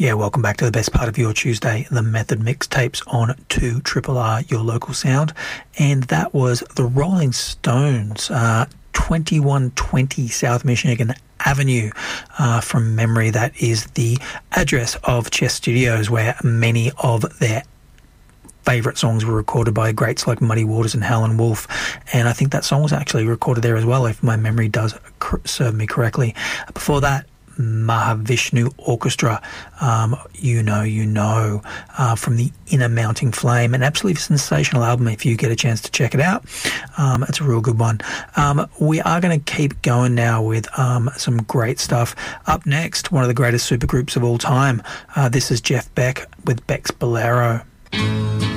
Yeah, welcome back to the best part of your Tuesday, the Method Mixtapes on 2RRR, your local sound. And that was the Rolling Stones, 2120 South Michigan Avenue. From memory, that is the address of Chess Studios, where many of their favourite songs were recorded by greats like Muddy Waters and Howlin' Wolf, and I think that song was actually recorded there as well, if my memory does serve me correctly. Before that, Mahavishnu Orchestra, You Know, from the Inner Mounting Flame, an absolutely sensational album if you get a chance to check it out. It's a real good one. We are going to keep going now with some great stuff. Up next, one of the greatest supergroups of all time. This is Jeff Beck with Beck's Bolero.